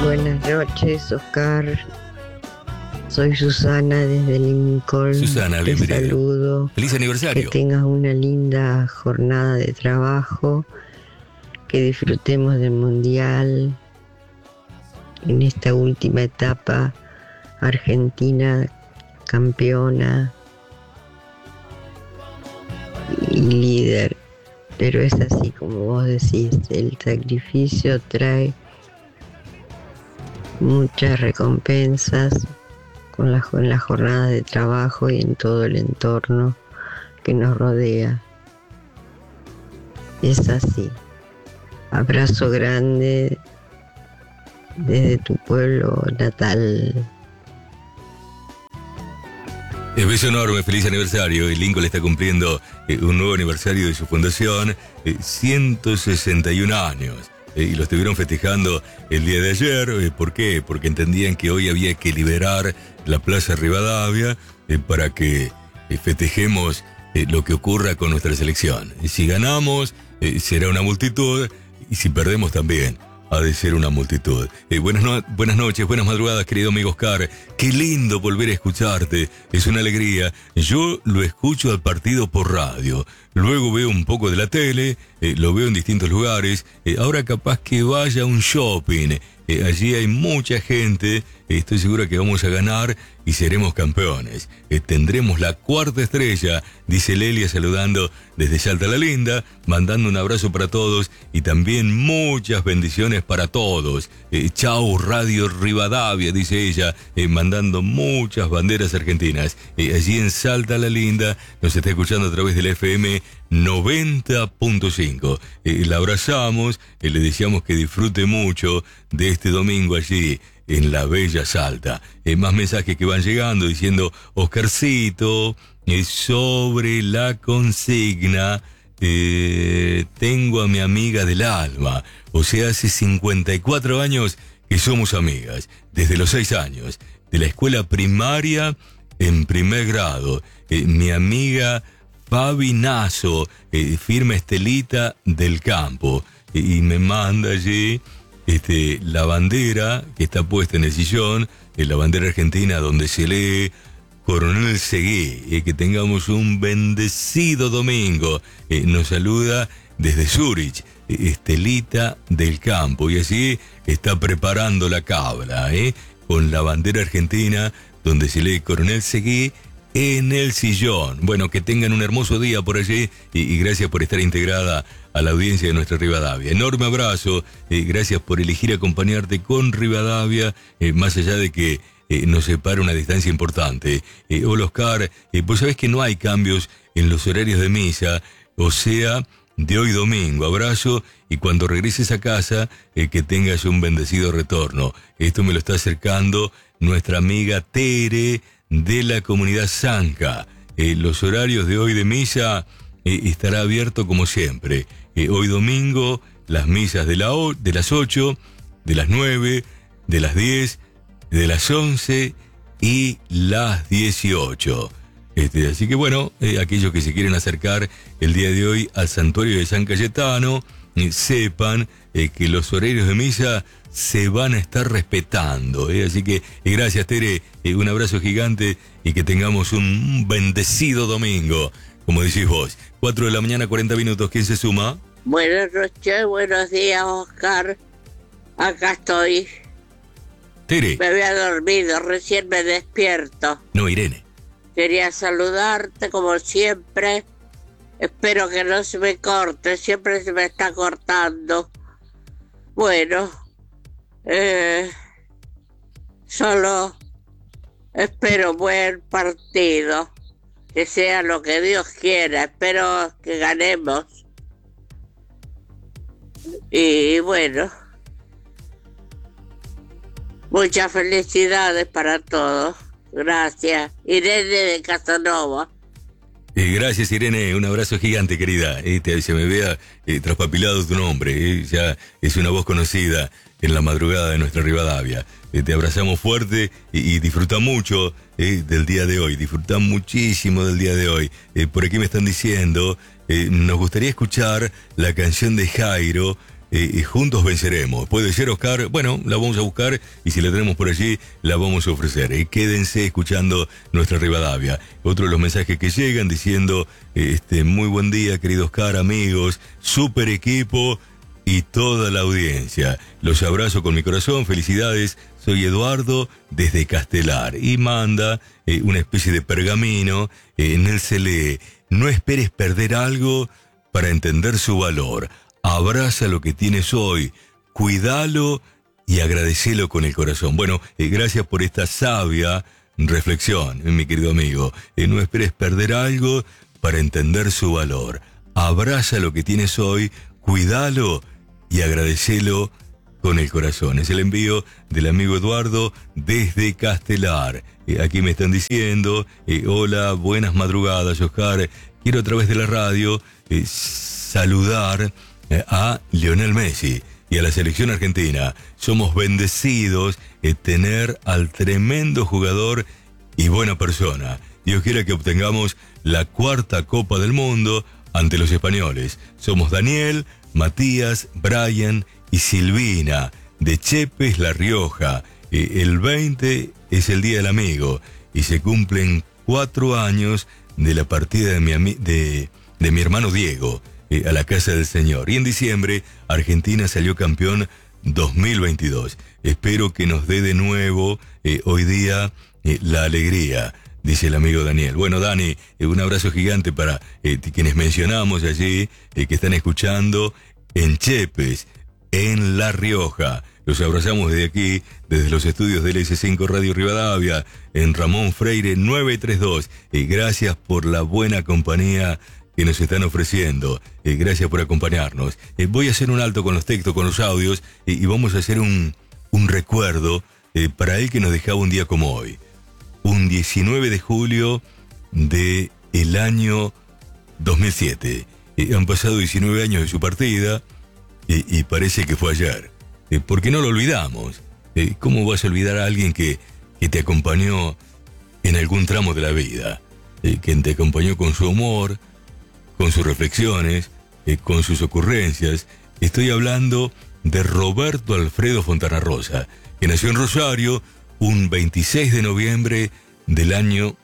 Buenas noches, Oscar. Soy Susana desde Lincoln. Susana, Te bienvenida. saludo. Feliz aniversario. Que tengas una linda jornada de trabajo. Que disfrutemos del Mundial. En esta última etapa, Argentina campeona y líder. Pero es así como vos decís, el sacrificio trae muchas recompensas en la jornada de trabajo y en todo el entorno que nos rodea. Es así. Abrazo grande desde tu pueblo natal. Beso enorme, feliz aniversario. El Lincoln está cumpliendo un nuevo aniversario de su fundación, 161 años. Y lo estuvieron festejando el día de ayer. ¿Por qué? Porque entendían que hoy había que liberar la Plaza Rivadavia para que festejemos lo que ocurra con nuestra selección. Si ganamos, será una multitud, y si perdemos también ha de ser una multitud. Buenas noches, buenas madrugadas, querido amigo Oscar. Qué lindo volver a escucharte, es una alegría. Yo lo escucho al partido por radio, luego veo un poco de la tele, lo veo en distintos lugares. Ahora capaz que vaya a un shopping, allí hay mucha gente, estoy segura que vamos a ganar y seremos campeones. Tendremos la cuarta estrella, dice Lelia saludando desde Salta la Linda, mandando un abrazo para todos y también muchas bendiciones para todos. Chau Radio Rivadavia, dice ella, mandando muchas banderas argentinas. Allí en Salta la Linda nos está escuchando a través del FM 90.5. La abrazamos, le deseamos que disfrute mucho de este domingo allí en la bella Salta. Más mensajes que van llegando diciendo: Oscarcito, sobre la consigna, tengo a mi amiga del alma. O sea, hace 54 años que somos amigas, desde los 6 años, de la escuela primaria en primer grado. Mi amiga Fabi Nazo, firma Estelita del Campo, y me manda allí la bandera que está puesta en el sillón, la bandera argentina donde se lee Coronel Seguí. Que tengamos un bendecido domingo. Nos saluda desde Zurich, Estelita del Campo, y así está preparando la cabra, con la bandera argentina donde se lee Coronel Seguí en el sillón. Bueno, que tengan un hermoso día por allí y gracias por estar integrada a la audiencia de nuestra Rivadavia. Enorme abrazo, gracias por elegir acompañarte con Rivadavia, más allá de que nos separa una distancia importante. Hola Oscar, pues sabés que no hay cambios en los horarios de misa, o sea, de hoy domingo. Abrazo y cuando regreses a casa, que tengas un bendecido retorno. Esto me lo está acercando nuestra amiga Tere de la comunidad Zanca. Los horarios de hoy de misa estará abierto como siempre. Hoy domingo, las misas de las 8, de las 9, de las 10, de las 11 y las 18. Así que bueno, aquellos que se quieren acercar el día de hoy al santuario de San Cayetano, sepan que los horarios de misa se van a estar respetando. Así que gracias Tere, un abrazo gigante y que tengamos un bendecido domingo, como decís vos. 4 de la mañana, 40 minutos, ¿quién se suma? Buenas noches, buenos días, Oscar. Acá estoy. Tere. Me había dormido, recién me despierto. No, Irene. Quería saludarte como siempre. Espero que no se me corte, siempre se me está cortando. Bueno, solo espero buen partido, que sea lo que Dios quiera. Espero que ganemos. Y bueno, muchas felicidades para todos. Gracias. Irene de Casanova. Gracias Irene, un abrazo gigante querida. Se me vea traspapilado tu nombre, ya es una voz conocida en la madrugada de nuestra Rivadavia. Te abrazamos fuerte y disfruta mucho del día de hoy, disfruta muchísimo del día de hoy. Por aquí me están diciendo, nos gustaría escuchar la canción de Jairo, juntos venceremos. Puede ser, Oscar, bueno, la vamos a buscar y si la tenemos por allí, la vamos a ofrecer. Quédense escuchando nuestra Rivadavia. Otro de los mensajes que llegan diciendo, muy buen día, querido Oscar, amigos, super equipo y toda la audiencia. Los abrazo con mi corazón, felicidades. Soy Eduardo desde Castelar y manda una especie de pergamino. En él se lee: no esperes perder algo para entender su valor. Abraza lo que tienes hoy, cuídalo y agradecelo con el corazón. Bueno, gracias por esta sabia reflexión, mi querido amigo. No esperes perder algo para entender su valor. Abraza lo que tienes hoy, cuídalo y agradecelo con el corazón. Es el envío del amigo Eduardo desde Castelar. Aquí me están diciendo, hola, buenas madrugadas, Oscar. Quiero a través de la radio saludar a Lionel Messi y a la selección argentina. Somos bendecidos tener al tremendo jugador y buena persona. Dios quiera que obtengamos la 4ª Copa del Mundo ante los españoles. Somos Daniel, Matías, Brian y Silvina de Chepes, La Rioja. El 20 es el Día del Amigo y se cumplen 4 años de la partida de mi hermano Diego a la casa del Señor. Y en diciembre, Argentina salió campeón 2022. Espero que nos dé de nuevo hoy día la alegría, dice el amigo Daniel. Bueno, Dani, un abrazo gigante para quienes mencionamos allí, que están escuchando en Chepes, en La Rioja. Los abrazamos desde aquí, desde los estudios del S5 Radio Rivadavia, en Ramón Freire 932. Gracias por la buena compañía que nos están ofreciendo. Gracias por acompañarnos. Voy a hacer un alto con los textos, con los audios, y vamos a hacer un recuerdo para él que nos dejaba un día como hoy. Un 19 de julio del año 2007. Han pasado 19 años de su partida y parece que fue ayer. Porque no lo olvidamos. ¿Cómo vas a olvidar a alguien que te acompañó en algún tramo de la vida? Que te acompañó con su humor, con sus reflexiones, con sus ocurrencias. Estoy hablando de Roberto Alfredo Fontana Rosa, que nació en Rosario un 26 de noviembre del año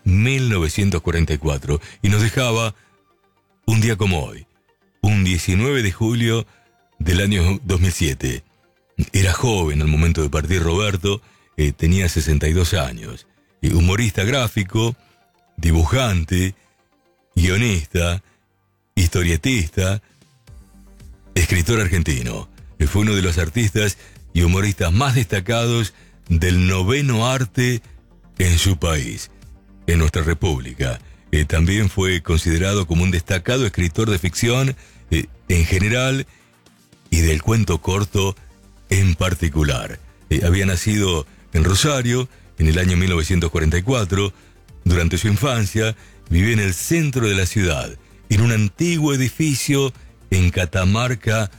1944 y nos dejaba un día como hoy, un 19 de julio del año 2007. Era joven al momento de partir Roberto, tenía 62 años, humorista gráfico, dibujante, guionista, historietista, escritor argentino. Fue uno de los artistas y humoristas más destacados del noveno arte en su país, en nuestra república. También fue considerado como un destacado escritor de ficción en general y del cuento corto en particular. Había nacido en Rosario en el año 1944. Durante su infancia vivió en el centro de la ciudad, en un antiguo edificio en Catamarca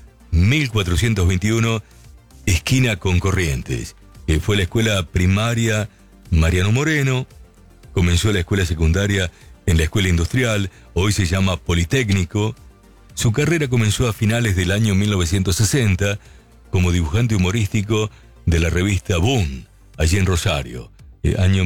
1421, esquina con Corrientes. Fue la escuela primaria Mariano Moreno, comenzó la escuela secundaria en la escuela industrial, hoy se llama Politécnico. Su carrera comenzó a finales del año 1960 como dibujante humorístico de la revista Boom, allí en Rosario, año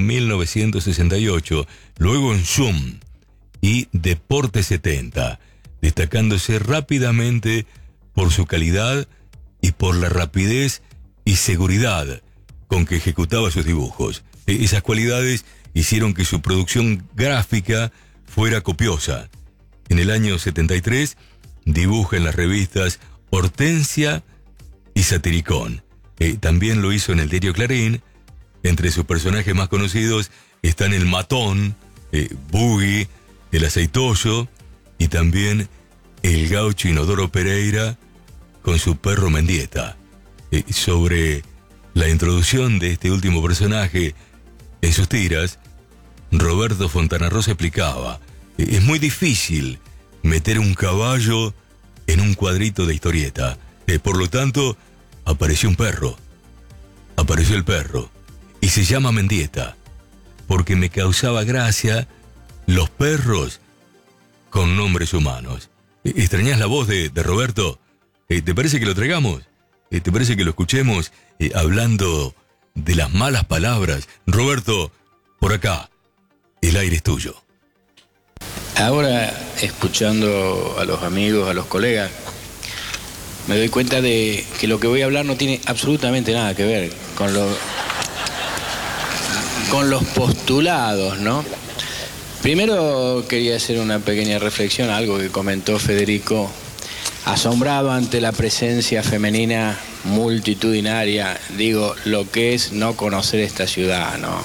1968, luego en Zoom y Deporte 70, destacándose rápidamente por su calidad y por la rapidez y seguridad con que ejecutaba sus dibujos. Esas cualidades hicieron que su producción gráfica fuera copiosa. En el año 73 dibuja en las revistas Hortensia y Satiricón. También lo hizo en el diario Clarín. Entre sus personajes más conocidos están el Matón, Boogie, el Aceitoso y también el gaucho Inodoro Pereira con su perro Mendieta. Sobre la introducción de este último personaje en sus tiras, Roberto Fontana Rosa explicaba: es muy difícil meter un caballo en un cuadrito de historieta. Por lo tanto, apareció un perro. Apareció el perro. Y se llama Mendieta, porque me causaba gracia los perros con nombres humanos. ¿Extrañás la voz de Roberto? ¿Te parece que lo traigamos? ¿Te parece que lo escuchemos hablando de las malas palabras? Roberto, por acá, el aire es tuyo. Ahora, escuchando a los amigos, a los colegas, me doy cuenta de que lo que voy a hablar no tiene absolutamente nada que ver con los postulados, ¿no? Primero quería hacer una pequeña reflexión a algo que comentó Federico, asombrado ante la presencia femenina multitudinaria. Digo, lo que es no conocer esta ciudad, ¿no?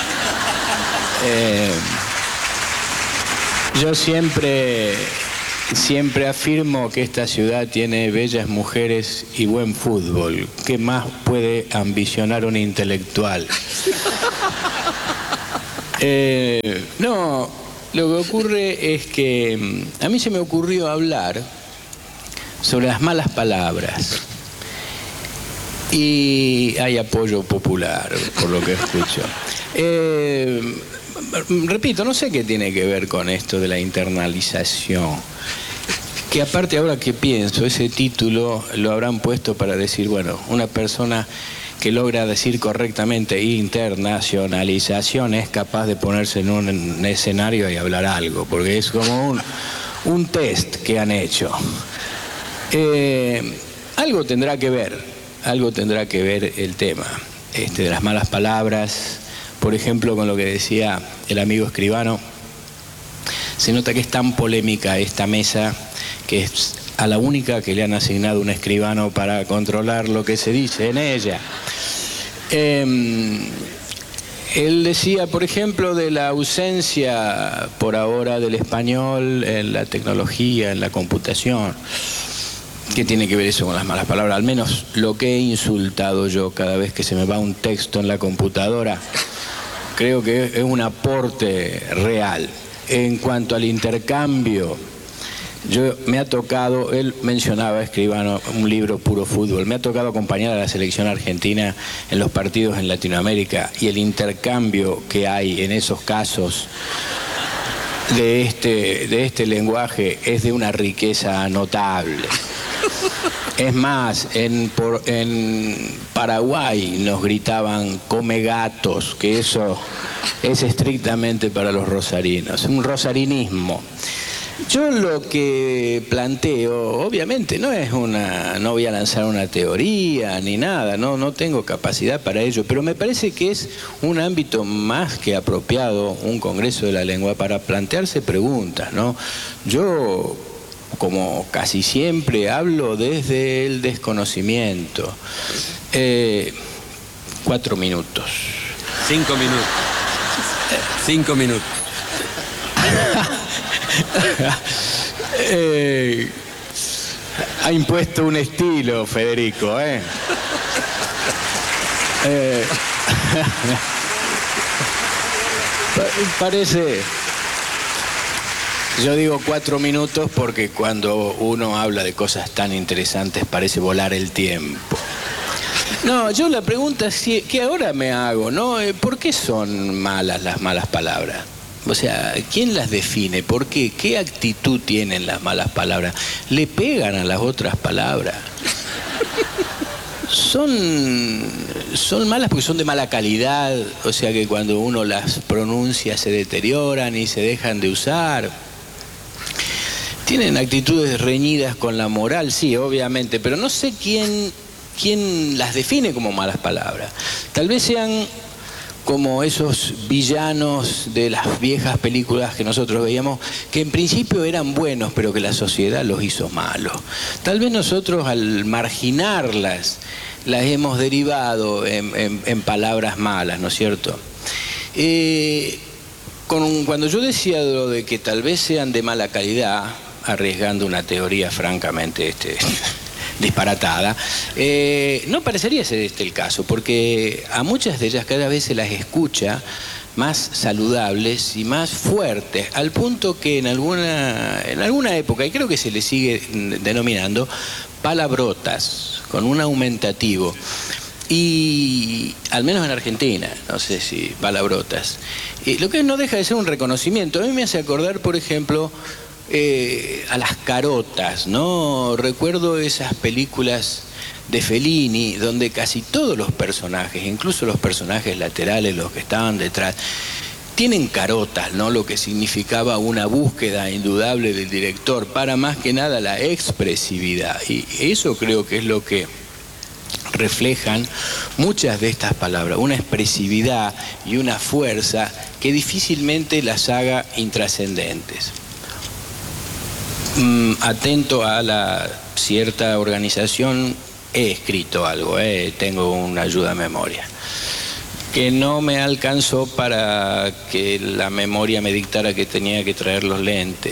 Yo siempre afirmo que esta ciudad tiene bellas mujeres y buen fútbol. ¿Qué más puede ambicionar un intelectual? No, lo que ocurre es que a mí se me ocurrió hablar sobre las malas palabras. Y hay apoyo popular, por lo que escucho. Repito, no sé qué tiene que ver con esto de la internalización. Que aparte, ahora que pienso, ese título lo habrán puesto para decir, bueno, una persona que logra decir correctamente internacionalización es capaz de ponerse en un escenario y hablar algo, porque es como un test que han hecho. Algo tendrá que ver el tema de las malas palabras, por ejemplo, con lo que decía el amigo Escribano. Se nota que es tan polémica esta mesa que es a la única que le han asignado un escribano para controlar lo que se dice en ella. Él decía, por ejemplo, de la ausencia por ahora del español en la tecnología, en la computación. ¿Qué tiene que ver eso con las malas palabras? Al menos lo que he insultado yo cada vez que se me va un texto en la computadora, creo que es un aporte real. En cuanto al intercambio, me ha tocado, él mencionaba, Escribano, un libro puro fútbol, me ha tocado acompañar a la selección argentina en los partidos en Latinoamérica, y el intercambio que hay en esos casos de este lenguaje es de una riqueza notable. Es más, en Paraguay nos gritaban "come gatos", que eso es estrictamente para los rosarinos, un rosarinismo. Yo lo que planteo, obviamente, no voy a lanzar una teoría ni nada, no tengo capacidad para ello, pero me parece que es un ámbito más que apropiado, un Congreso de la Lengua, para plantearse preguntas, ¿no? Yo, como casi siempre, hablo desde el desconocimiento. 4 minutos. 5 minutos. 5 minutos. Ha impuesto un estilo, Federico, parece. Yo digo 4 minutos porque cuando uno habla de cosas tan interesantes parece volar el tiempo. No, yo la pregunta que ahora me hago, ¿no? ¿Por qué son malas las malas palabras? O sea, ¿quién las define? ¿Por qué? ¿Qué actitud tienen las malas palabras? ¿Le pegan a las otras palabras? Son malas porque son de mala calidad, o sea que cuando uno las pronuncia se deterioran y se dejan de usar. Tienen actitudes reñidas con la moral, sí, obviamente, pero no sé quién las define como malas palabras. Tal vez sean como esos villanos de las viejas películas que nosotros veíamos, que en principio eran buenos, pero que la sociedad los hizo malos. Tal vez nosotros, al marginarlas, las hemos derivado en palabras malas, ¿no es cierto? Cuando yo decía lo de que tal vez sean de mala calidad, arriesgando una teoría francamente disparatada, no parecería ser este el caso, porque a muchas de ellas cada vez se las escucha más saludables y más fuertes, al punto que en alguna época, y creo que se le sigue denominando palabrotas, con un aumentativo, y al menos en Argentina, no sé si palabrotas, lo que no deja de ser un reconocimiento. A mí me hace acordar, por ejemplo, a las carotas, ¿no? Recuerdo esas películas de Fellini, donde casi todos los personajes, incluso los personajes laterales, los que estaban detrás, tienen carotas, ¿no? Lo que significaba una búsqueda indudable del director para más que nada la expresividad. Y eso creo que es lo que reflejan muchas de estas palabras, una expresividad y una fuerza que difícilmente las haga intrascendentes. Atento a la cierta organización, he escrito algo, tengo una ayuda a memoria, que no me alcanzó para que la memoria me dictara que tenía que traer los lentes.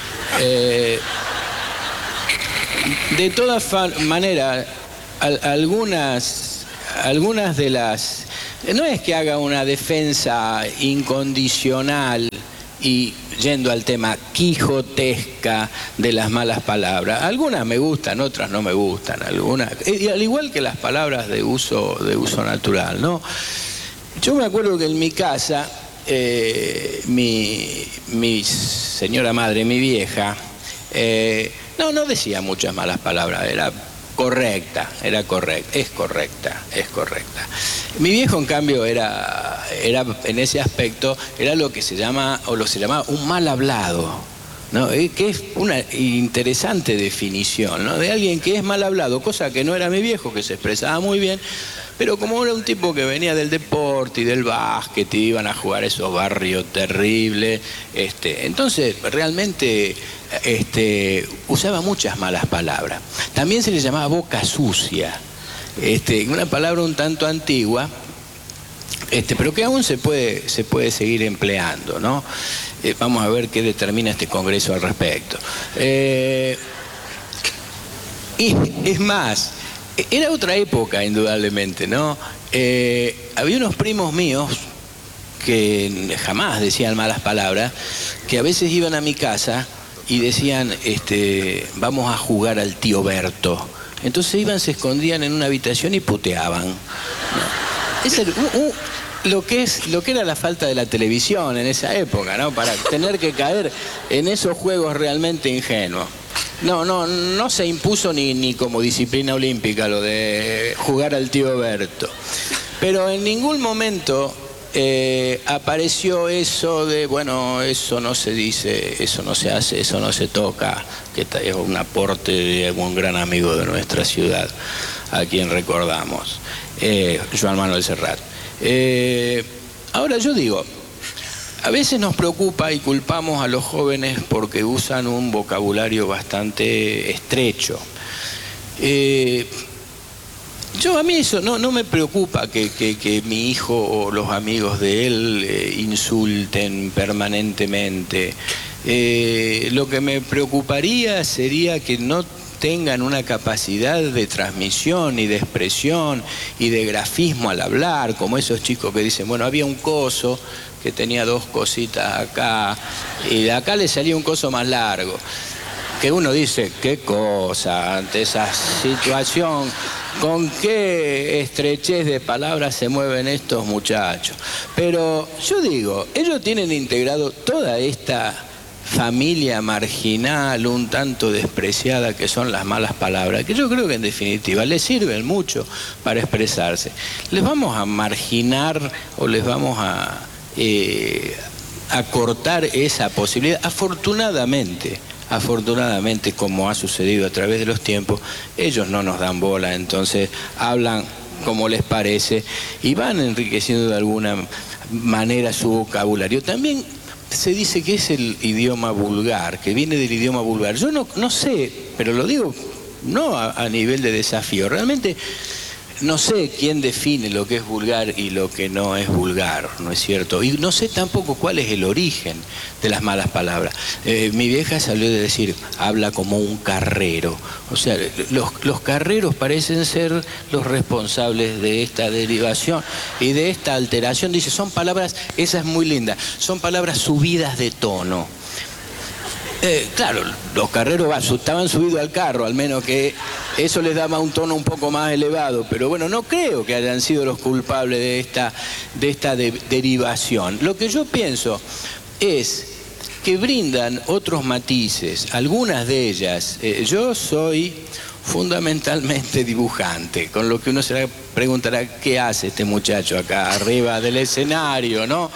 De todas maneras, algunas de las... No es que haga una defensa incondicional y yendo al tema quijotesca de las malas palabras. Algunas me gustan, otras no me gustan, algunas, y al igual que las palabras de uso natural, ¿no? Yo me acuerdo que en mi casa, mi señora madre, mi vieja, no decía muchas malas palabras, es correcta. Mi viejo, en cambio, era en ese aspecto, era lo que se llama, o lo se llamaba un mal hablado, ¿no? Que es una interesante definición, ¿no? De alguien que es mal hablado, cosa que no era mi viejo, que se expresaba muy bien, pero como era un tipo que venía del deporte y del básquet y iban a jugar esos barrios terribles, entonces realmente usaba muchas malas palabras. También se le llamaba boca sucia, una palabra un tanto antigua, pero que aún se puede seguir empleando, ¿no? Vamos a ver qué determina este congreso al respecto. Y es más, era otra época, indudablemente, ¿no? Había unos primos míos que jamás decían malas palabras, que a veces iban a mi casa y decían, vamos a jugar al tío Berto. Entonces iban, se escondían en una habitación y puteaban, ¿no? Es lo que era la falta de la televisión en esa época, ¿no? Para tener que caer en esos juegos realmente ingenuos. No se impuso ni como disciplina olímpica lo de jugar al tío Berto. Pero en ningún momento apareció eso de, bueno, eso no se dice, eso no se hace, eso no se toca, que es un aporte de un gran amigo de nuestra ciudad, a quien recordamos, Joan Manuel Serrat. Ahora yo digo, a veces nos preocupa y culpamos a los jóvenes porque usan un vocabulario bastante estrecho. A mí eso no me preocupa que mi hijo o los amigos de él insulten permanentemente. Lo que me preocuparía sería que no tengan una capacidad de transmisión y de expresión y de grafismo al hablar, como esos chicos que dicen, bueno, había un coso que tenía dos cositas acá y de acá le salía un coso más largo. Que uno dice, qué cosa, ante esa situación, con qué estrechez de palabras se mueven estos muchachos. Pero yo digo, ellos tienen integrado toda esta familia marginal, un tanto despreciada, que son las malas palabras, que yo creo que en definitiva les sirven mucho para expresarse. ¿Les vamos a marginar o les vamos a cortar esa posibilidad? Afortunadamente, como ha sucedido a través de los tiempos, ellos no nos dan bola, entonces hablan como les parece y van enriqueciendo de alguna manera su vocabulario. También se dice que es el idioma vulgar, que viene del idioma vulgar. Yo no sé, pero lo digo no a nivel de desafío. Realmente no sé quién define lo que es vulgar y lo que no es vulgar, ¿no es cierto? Y no sé tampoco cuál es el origen de las malas palabras. Mi vieja salió de decir, habla como un carrero. O sea, los carreros parecen ser los responsables de esta derivación y de esta alteración. Dice, son palabras, esa es muy linda, son palabras subidas de tono. Claro, los carreros estaban subidos al carro, al menos que eso les daba un tono un poco más elevado, pero bueno, no creo que hayan sido los culpables de esta derivación. Lo que yo pienso es que brindan otros matices, algunas de ellas. Yo soy fundamentalmente dibujante, con lo que uno se preguntará qué hace este muchacho acá arriba del escenario, ¿no?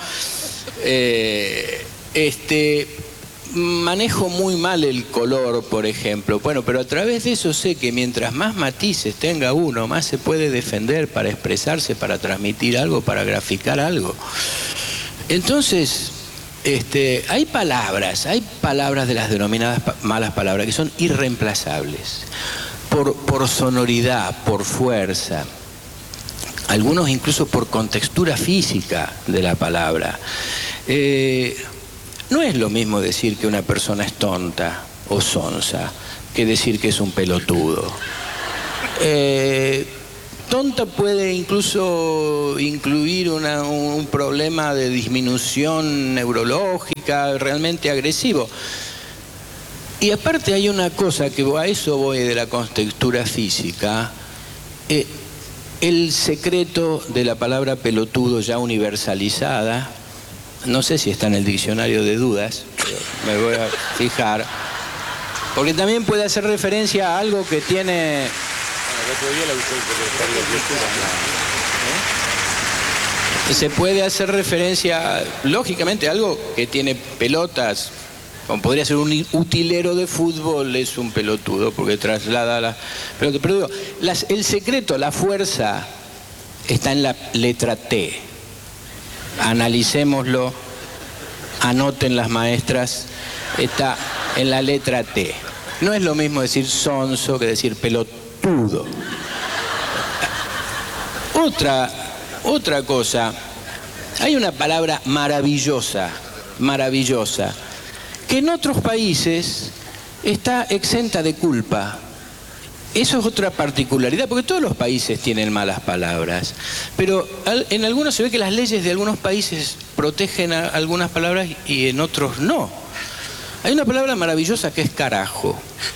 Manejo muy mal el color, por ejemplo. Bueno, pero a través de eso sé que mientras más matices tenga uno, más se puede defender para expresarse, para transmitir algo, para graficar algo. Entonces, hay palabras de las denominadas malas palabras que son irreemplazables. Por sonoridad, por fuerza. Algunos incluso por contextura física de la palabra. No es lo mismo decir que una persona es tonta o sonsa que decir que es un pelotudo. Tonta puede incluso incluir un problema de disminución neurológica realmente agresivo. Y aparte hay una cosa que a eso voy de la contextura física. El secreto de la palabra pelotudo ya universalizada, no sé si está en el diccionario de dudas, pero me voy a fijar, porque también puede hacer referencia a algo que tiene... Se puede hacer referencia, lógicamente, a algo que tiene pelotas, como podría ser un utilero de fútbol, es un pelotudo, porque traslada la pelota. Pero digo, el secreto, la fuerza, está en la letra T. Analicémoslo, anoten las maestras, está en la letra T. No es lo mismo decir sonso que decir pelotudo. Otra cosa, hay una palabra maravillosa, que en otros países está exenta de culpa. Eso es otra particularidad, porque todos los países tienen malas palabras, pero en algunos se ve que las leyes de algunos países protegen a algunas palabras y en otros no. Hay una palabra maravillosa que es carajo.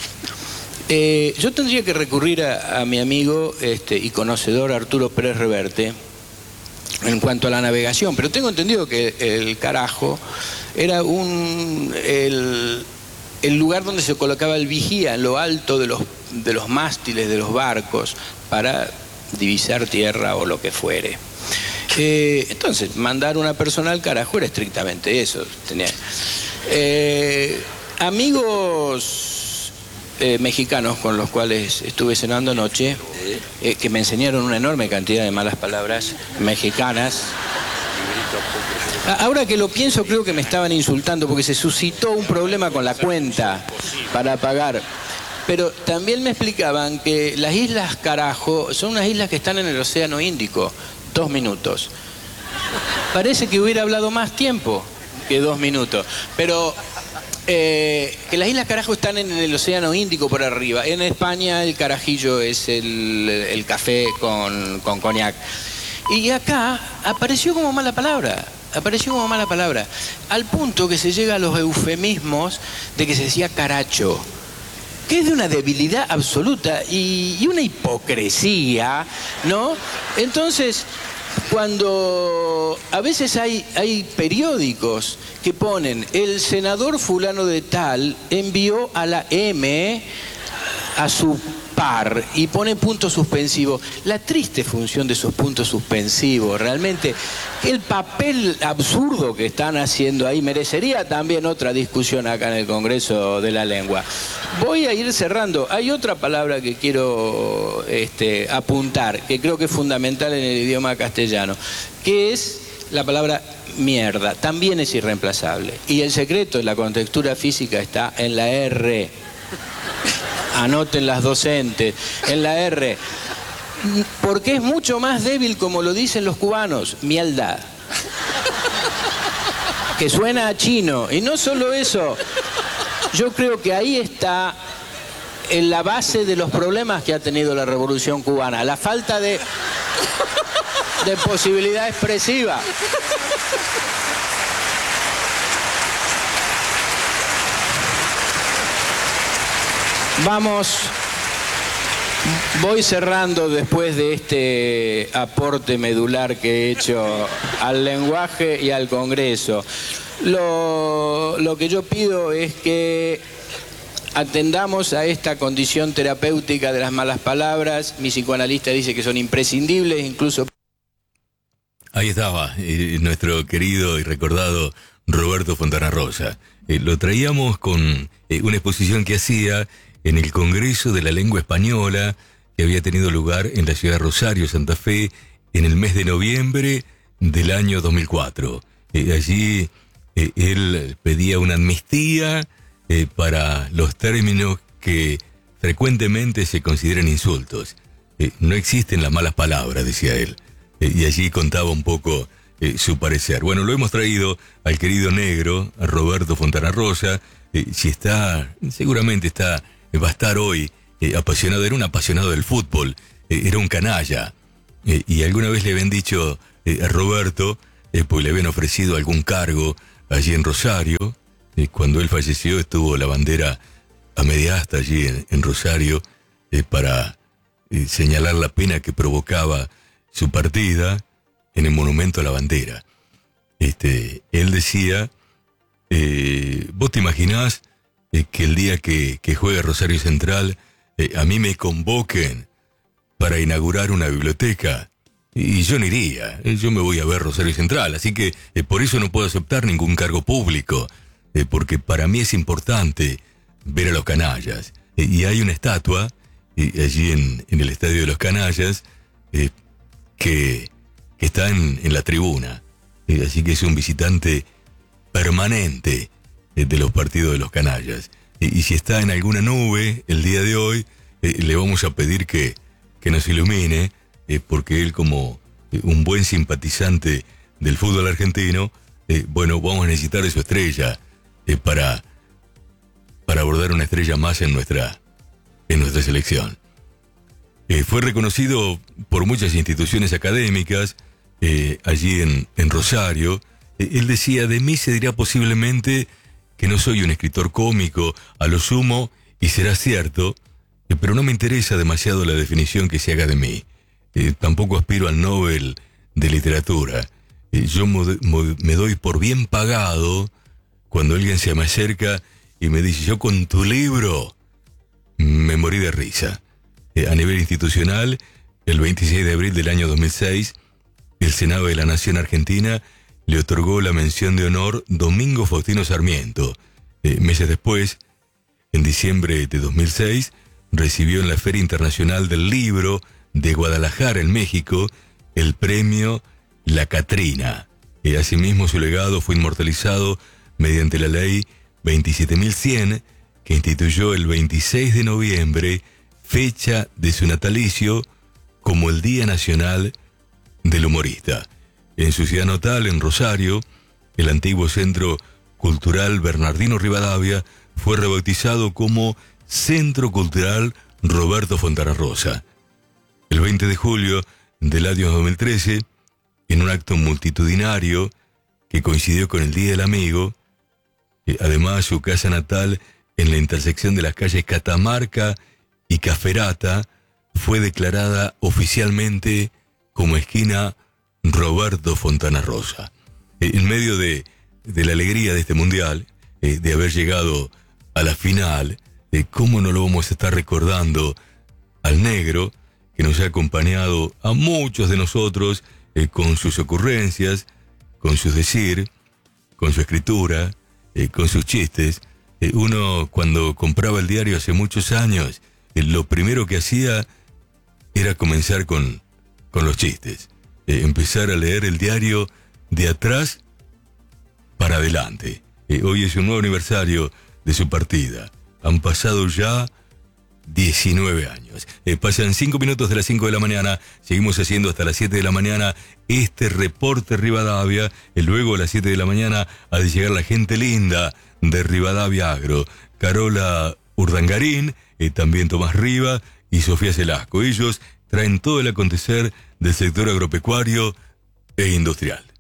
Yo tendría que recurrir a mi amigo y conocedor Arturo Pérez Reverte en cuanto a la navegación, pero tengo entendido que el carajo era el lugar donde se colocaba el vigía en lo alto de los mástiles de los barcos para divisar tierra o lo que fuere. Entonces, mandar una persona al carajo era estrictamente eso. Amigos mexicanos con los cuales estuve cenando anoche, que me enseñaron una enorme cantidad de malas palabras mexicanas. Ahora que lo pienso, creo que me estaban insultando porque se suscitó un problema con la cuenta para pagar. Pero también me explicaban que las islas Carajo son unas islas que están en el Océano Índico. 2 minutos. Parece que hubiera hablado más tiempo que 2 minutos. Pero que las islas Carajo están en el Océano Índico por arriba. En España el carajillo es el café con coñac. Y acá apareció como mala palabra. Al punto que se llega a los eufemismos de que se decía caracho, que es de una debilidad absoluta y una hipocresía, ¿no? Entonces, cuando a veces hay periódicos que ponen el senador fulano de tal envió a la M a su par y pone punto suspensivo. La triste función de esos puntos suspensivos, realmente el papel absurdo que están haciendo ahí merecería también otra discusión acá en el Congreso de la Lengua. Voy a ir cerrando. Hay otra palabra que quiero apuntar, que creo que es fundamental en el idioma castellano, que es la palabra mierda. También es irreemplazable. Y el secreto de la contextura física está en la R. Anoten las docentes, en la R. Porque es mucho más débil, como lo dicen los cubanos, mierda. Que suena a chino. Y no solo eso, yo creo que ahí está en la base de los problemas que ha tenido la Revolución Cubana, la falta de posibilidad expresiva. Voy cerrando después de este aporte medular que he hecho al lenguaje y al Congreso. Lo que yo pido es que atendamos a esta condición terapéutica de las malas palabras. Mi psicoanalista dice que son imprescindibles, incluso... Ahí estaba nuestro querido y recordado Roberto Fontana Rosa. Lo traíamos con una exposición que hacía en el Congreso de la Lengua Española, que había tenido lugar en la ciudad de Rosario, Santa Fe, en el mes de noviembre del año 2004. Allí él pedía una amnistía para los términos que frecuentemente se consideran insultos. No existen las malas palabras, decía él. Y allí contaba un poco su parecer. Bueno, lo hemos traído al querido negro, a Roberto Fontana Rosa. Si está, seguramente va a estar hoy apasionado. Era un apasionado del fútbol, era un canalla. Y alguna vez le habían dicho a Roberto, pues le habían ofrecido algún cargo allí en Rosario. Cuando él falleció estuvo la bandera a media asta allí en Rosario para señalar la pena que provocaba su partida en el monumento a la bandera. Él decía, vos te imaginás que el día que juegue Rosario Central a mí me convoquen para inaugurar una biblioteca y yo no iría, yo me voy a ver Rosario Central, así que por eso no puedo aceptar ningún cargo público, porque para mí es importante ver a los canallas. Y hay una estatua allí en el Estadio de los Canallas que está en la tribuna, así que es un visitante permanente de los partidos de los canallas. Y si está en alguna nube el día de hoy, le vamos a pedir que nos ilumine, porque él, como un buen simpatizante del fútbol argentino, bueno, vamos a necesitar de su estrella para abordar una estrella más en nuestra selección. Fue reconocido por muchas instituciones académicas allí en Rosario. Él decía, de mí se dirá posiblemente que no soy un escritor cómico, a lo sumo, y será cierto, pero no me interesa demasiado la definición que se haga de mí. Tampoco aspiro al Nobel de Literatura. Yo me doy por bien pagado cuando alguien se me acerca y me dice, yo con tu libro me morí de risa. A nivel institucional, el 26 de abril del año 2006, el Senado de la Nación Argentina le otorgó la mención de honor Domingo Faustino Sarmiento. Meses después, en diciembre de 2006, recibió en la Feria Internacional del Libro de Guadalajara, en México, el premio La Catrina. Asimismo, su legado fue inmortalizado mediante la ley 27.100, que instituyó el 26 de noviembre, fecha de su natalicio, como el Día Nacional del Humorista. En su ciudad natal, en Rosario, el antiguo Centro Cultural Bernardino Rivadavia fue rebautizado como Centro Cultural Roberto Fontana Rosa. El 20 de julio del año 2013, en un acto multitudinario que coincidió con el Día del Amigo, además su casa natal en la intersección de las calles Catamarca y Caferata fue declarada oficialmente como esquina Roberto Fontana Rosa. En medio de la alegría de este mundial, de haber llegado a la final, ¿cómo no lo vamos a estar recordando al negro que nos ha acompañado a muchos de nosotros con sus ocurrencias, con sus decir, con su escritura, con sus chistes? Uno, cuando compraba el diario hace muchos años, lo primero que hacía era comenzar con los chistes. Empezar a leer el diario de atrás para adelante. Hoy es un nuevo aniversario de su partida. Han pasado ya 19 años. Pasan 5 minutos de las 5 de la mañana. Seguimos haciendo hasta las 7 de la mañana este reporte Rivadavia. Luego a las 7 de la mañana ha de llegar la gente linda de Rivadavia Agro. Carola Urdangarín, también Tomás Riva y Sofía Celasco. Ellos traen todo el acontecer del sector agropecuario e industrial.